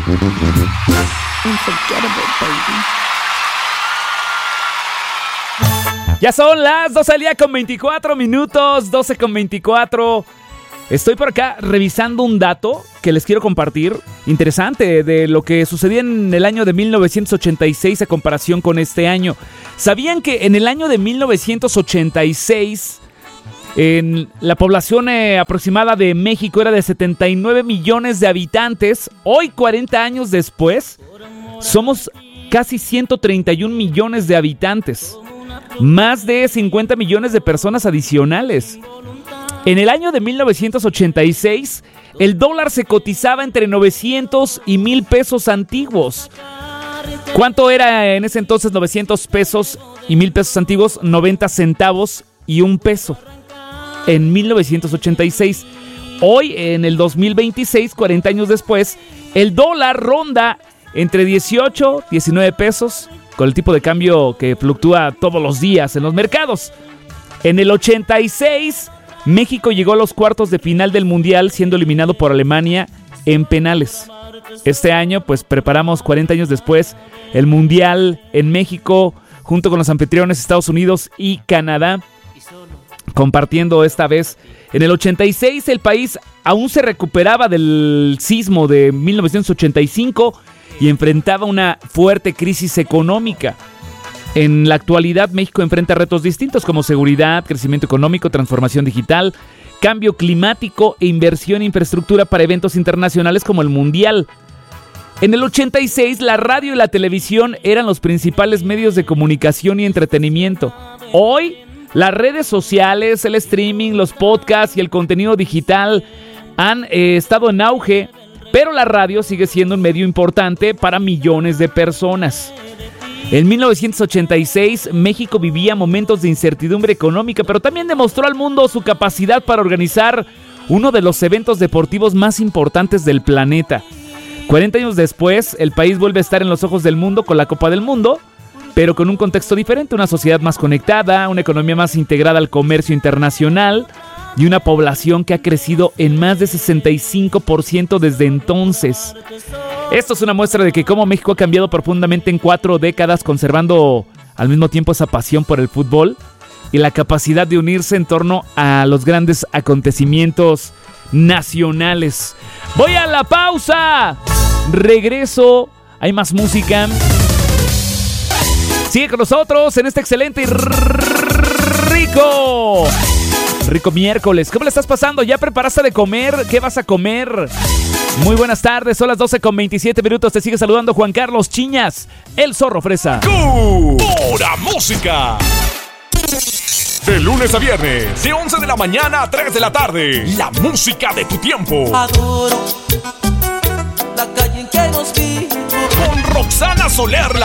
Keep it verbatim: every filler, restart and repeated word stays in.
Unforgettable, baby. Ya son las doce del día con veinticuatro minutos, doce con veinticuatro. Estoy por acá revisando un dato que les quiero compartir, interesante, de lo que sucedía en el año de mil novecientos ochenta y seis a comparación con este año. ¿Sabían que en el año de mil novecientos ochenta y seis en la población eh, aproximada de México era de setenta y nueve millones de habitantes? Hoy, cuarenta años después, somos casi ciento treinta y un millones de habitantes. Más de cincuenta millones de personas adicionales. En el año de mil novecientos ochenta y seis, el dólar se cotizaba entre novecientos y mil pesos antiguos. ¿Cuánto era en ese entonces novecientos pesos y mil pesos antiguos? noventa centavos y un peso. En mil novecientos ochenta y seis. Hoy, en el dos mil veintiséis, cuarenta años después, el dólar ronda entre dieciocho, diecinueve pesos, con el tipo de cambio que fluctúa todos los días en los mercados. En el ochenta y seis, México llegó a los cuartos de final del Mundial, siendo eliminado por Alemania en penales. Este año, pues preparamos cuarenta años después el Mundial en México, junto con los anfitriones Estados Unidos y Canadá, compartiendo esta vez. En el ochenta y seis, el país aún se recuperaba del sismo de mil novecientos ochenta y cinco y enfrentaba una fuerte crisis económica. En la actualidad, México enfrenta retos distintos como seguridad, crecimiento económico, transformación digital, cambio climático e inversión en infraestructura para eventos internacionales como el Mundial. En el ochenta y seis, la radio y la televisión eran los principales medios de comunicación y entretenimiento. Hoy, las redes sociales, el streaming, los podcasts y el contenido digital han eh, estado en auge, pero la radio sigue siendo un medio importante para millones de personas. En mil novecientos ochenta y seis, México vivía momentos de incertidumbre económica, pero también demostró al mundo su capacidad para organizar uno de los eventos deportivos más importantes del planeta. cuarenta años después, el país vuelve a estar en los ojos del mundo con la Copa del Mundo, pero con un contexto diferente, una sociedad más conectada, una economía más integrada al comercio internacional y una población que ha crecido en más de sesenta y cinco por ciento desde entonces. Esto es una muestra de que cómo México ha cambiado profundamente en cuatro décadas, conservando al mismo tiempo esa pasión por el fútbol y la capacidad de unirse en torno a los grandes acontecimientos nacionales. Voy a la pausa. Regreso. Hay más música. Sigue con nosotros en este excelente y rico Rico miércoles. ¿Cómo le estás pasando? ¿Ya preparaste de comer? ¿Qué vas a comer? Muy buenas tardes, son las doce con veintisiete minutos. Te sigue saludando Juan Carlos Chiñas, el Zorro Fresa. ¡Tú! ¡Pura música! De lunes a viernes, de once de la mañana a tres de la tarde. La música de tu tiempo. Adoro la calle en que nos vimos. Con Roxana Soler, la